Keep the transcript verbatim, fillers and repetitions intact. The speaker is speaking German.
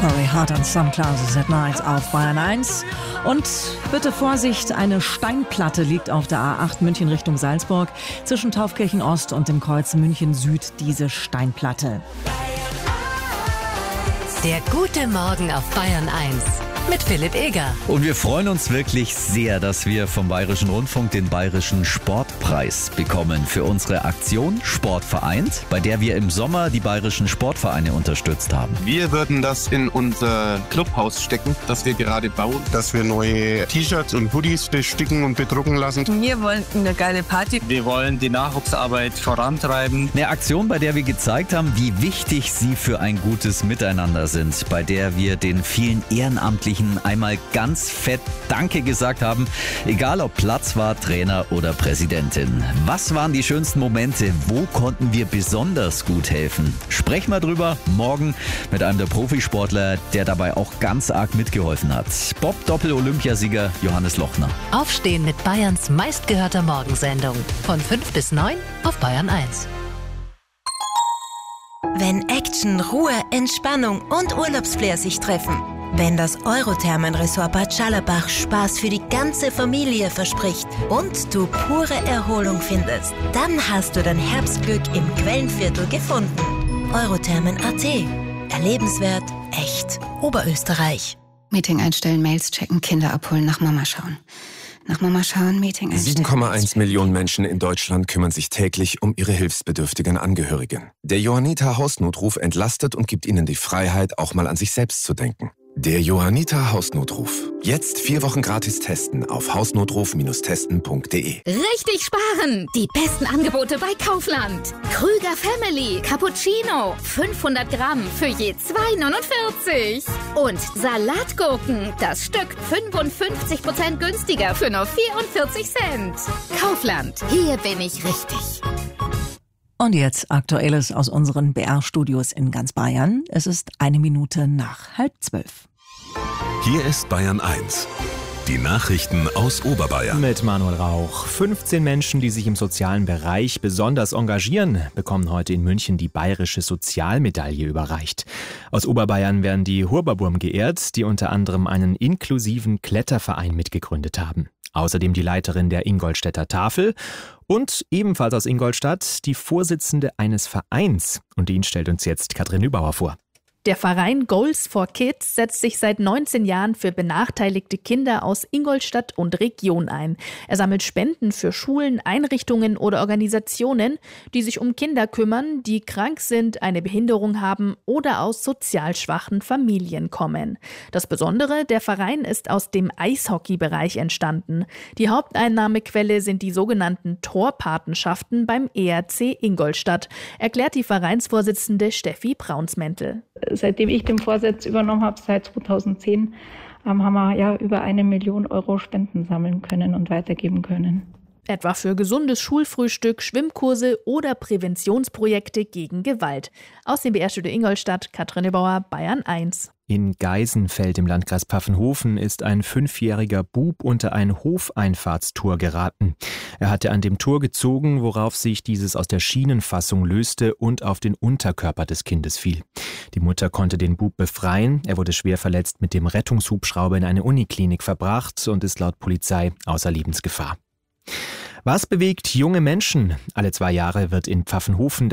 Corey Hart and Sunglasses at Night auf Bayern eins. Und bitte Vorsicht, eine Steinplatte liegt auf der A acht München Richtung Salzburg. Zwischen Taufkirchen Ost und dem Kreuz München Süd diese Steinplatte. Der gute Morgen auf Bayern eins mit Philipp Eger. Und wir freuen uns wirklich sehr, dass wir vom Bayerischen Rundfunk den Bayerischen Sportpreis bekommen für unsere Aktion Sport vereint, bei der wir im Sommer die bayerischen Sportvereine unterstützt haben. Wir würden das in unser Clubhaus stecken, das wir gerade bauen. Dass wir neue T-Shirts und Hoodies besticken und bedrucken lassen. Wir wollen eine geile Party. Wir wollen die Nachwuchsarbeit vorantreiben. Eine Aktion, bei der wir gezeigt haben, wie wichtig sie für ein gutes Miteinander sind, bei der wir den vielen Ehrenamtlichen einmal ganz fett Danke gesagt haben, egal ob Platzwart, Trainer oder Präsidentin. Was waren die schönsten Momente? Wo konnten wir besonders gut helfen? Sprechen wir drüber morgen mit einem der Profisportler, der dabei auch ganz arg mitgeholfen hat. Bob-Doppel-Olympiasieger Johannes Lochner. Aufstehen mit Bayerns meistgehörter Morgensendung. Von fünf bis neun auf Bayern eins. Wenn Action, Ruhe, Entspannung und Urlaubsflair sich treffen. Wenn das Eurothermenresort Bad Schallerbach Spaß für die ganze Familie verspricht und du pure Erholung findest, dann hast du dein Herbstglück im Quellenviertel gefunden. Eurothermen Punkt a t. Erlebenswert, echt Oberösterreich. Meeting einstellen, Mails checken, Kinder abholen, nach Mama schauen. Nach Mama schauen, Meeting einstellen. sieben Komma eins Millionen Menschen in Deutschland kümmern sich täglich um ihre hilfsbedürftigen Angehörigen. Der Johanniter Hausnotruf entlastet und gibt ihnen die Freiheit, auch mal an sich selbst zu denken. Der Johanniter Hausnotruf. Jetzt vier Wochen gratis testen auf hausnotruf Bindestrich testen Punkt de. Richtig sparen! Die besten Angebote bei Kaufland. Krüger Family Cappuccino. fünfhundert Gramm für je zwei neunundvierzig. Und Salatgurken. Das Stück fünfundfünfzig Prozent günstiger für nur vierundvierzig Cent. Kaufland. Hier bin ich richtig. Und jetzt Aktuelles aus unseren B R-Studios in ganz Bayern. Es ist eine Minute nach halb zwölf. Hier ist Bayern eins. Die Nachrichten aus Oberbayern. Mit Manuel Rauch. fünfzehn Menschen, die sich im sozialen Bereich besonders engagieren, bekommen heute in München die Bayerische Sozialmedaille überreicht. Aus Oberbayern werden die Hurberburm geehrt, die unter anderem einen inklusiven Kletterverein mitgegründet haben. Außerdem die Leiterin der Ingolstädter Tafel und ebenfalls aus Ingolstadt die Vorsitzende eines Vereins. Und den stellt uns jetzt Katrin Nübauer vor. Der Verein Goals for Kids setzt sich seit neunzehn Jahren für benachteiligte Kinder aus Ingolstadt und Region ein. Er sammelt Spenden für Schulen, Einrichtungen oder Organisationen, die sich um Kinder kümmern, die krank sind, eine Behinderung haben oder aus sozial schwachen Familien kommen. Das Besondere, der Verein ist aus dem Eishockey-Bereich entstanden. Die Haupteinnahmequelle sind die sogenannten Torpatenschaften beim E R C Ingolstadt, erklärt die Vereinsvorsitzende Steffi Braunsmäntel. Seitdem ich den Vorsitz übernommen habe, seit zweitausendzehn, ähm, haben wir ja über eine Million Euro Spenden sammeln können und weitergeben können. Etwa für gesundes Schulfrühstück, Schwimmkurse oder Präventionsprojekte gegen Gewalt. Aus dem B R-Studio Ingolstadt, Katrin Nübauer, Bayern eins. In Geisenfeld im Landkreis Pfaffenhofen ist ein fünfjähriger Bub unter ein Hofeinfahrtstor geraten. Er hatte an dem Tor gezogen, worauf sich dieses aus der Schienenfassung löste und auf den Unterkörper des Kindes fiel. Die Mutter konnte den Bub befreien. Er wurde schwer verletzt mit dem Rettungshubschrauber in eine Uniklinik verbracht und ist laut Polizei außer Lebensgefahr. Was bewegt junge Menschen? Alle zwei Jahre wird in Pfaffenhofen